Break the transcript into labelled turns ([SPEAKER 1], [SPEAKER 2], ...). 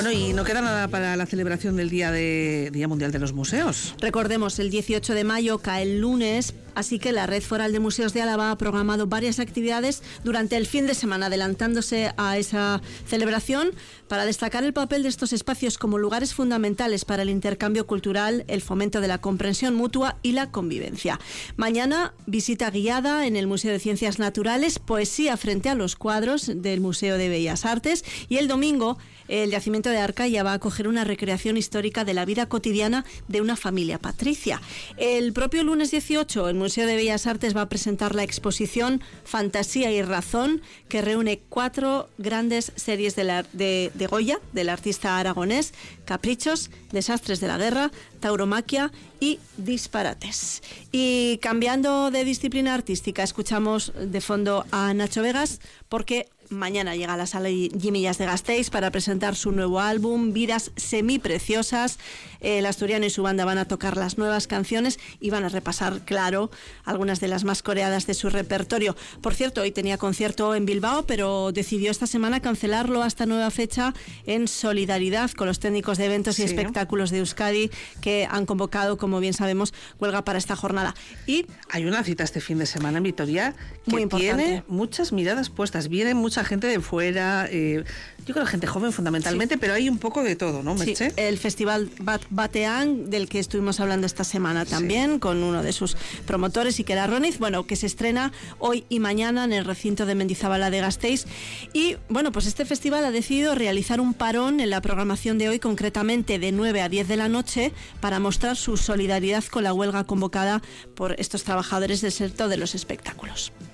[SPEAKER 1] Bueno, y no queda nada para la celebración del Día Mundial de los Museos.
[SPEAKER 2] Recordemos, el 18 de mayo cae el lunes, así que la Red Foral de Museos de Álava ha programado varias actividades durante el fin de semana, adelantándose a esa celebración para destacar el papel de estos espacios como lugares fundamentales para el intercambio cultural, el fomento de la comprensión mutua y la convivencia. Mañana, visita guiada en el Museo de Ciencias Naturales, poesía frente a los cuadros del Museo de Bellas Artes, y el domingo el yacimiento de Arcaya va a acoger una recreación histórica de la vida cotidiana de una familia patricia. El propio lunes 18 el Museo de Bellas Artes va a presentar la exposición Fantasía y Razón, que reúne 4 grandes series de Goya, del artista aragonés: Caprichos, Desastres de la Guerra, Tauromaquia y Disparates. Y cambiando de disciplina artística, escuchamos de fondo a Nacho Vegas, porque mañana llega a la Sala Jimillas de Gasteiz para presentar su nuevo álbum, Vidas Semipreciosas. El asturiano y su banda van a tocar las nuevas canciones y van a repasar, claro, algunas de las más coreadas de su repertorio. Por cierto, hoy tenía concierto en Bilbao, pero decidió esta semana cancelarlo hasta nueva fecha, en solidaridad con los técnicos de eventos y espectáculos de Euskadi, que han convocado, como bien sabemos, huelga para esta jornada. Y
[SPEAKER 1] hay una cita este fin de semana en Vitoria que tiene muchas miradas puestas. Viene mucha gente de fuera, yo creo gente joven fundamentalmente, pero hay un poco de todo, ¿no, Merche?
[SPEAKER 2] Sí, el Festival Batean, del que estuvimos hablando esta semana también, con uno de sus promotores, Iker Arroniz, bueno, que se estrena hoy y mañana en el recinto de Mendizabala de Gasteiz. Y bueno, pues este festival ha decidido realizar un parón en la programación de hoy, concretamente de 9 a 10 de la noche, para mostrar su solidaridad con la huelga convocada por estos trabajadores del sector de los espectáculos.